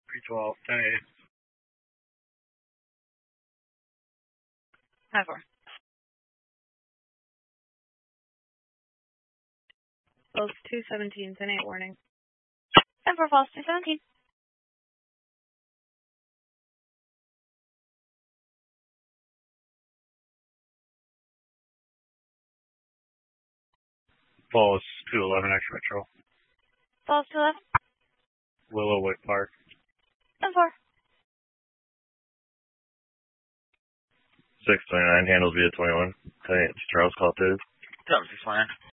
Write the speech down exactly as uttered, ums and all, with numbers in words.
three twelve, ten eight. ten four. False two seventeen, ten eight warning. ten four false two seventeen. False two eleven, extra metro. False two eleven. Willow White Park. ten four. six twenty-nine, handles via twenty-one. ten eight, Charles call two. seven six twenty-nine.